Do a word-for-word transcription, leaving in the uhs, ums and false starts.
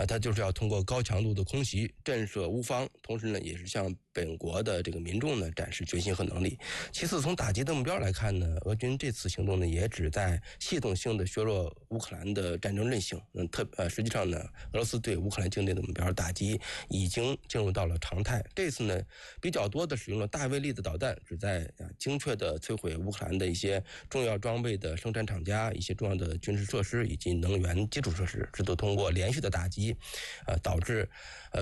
啊，它就是要通过高强度的空袭震慑乌方，同时呢，也是向本国的这个民众呢展示决心和能力。其次，从打击的目标来看呢，俄军这次行动呢也旨在系统性的削弱乌克兰的战争韧性。嗯，特呃，实际上呢，俄罗斯对乌克兰境内的目标打击已经进入到了常态。这次呢，比较多的使用了大威力的导弹，旨在啊精确的摧毁乌克兰的一些重要装备的生产厂家、一些重要的军事设施以及能源基础设施，这都通过连续的打击，呃，导致呃。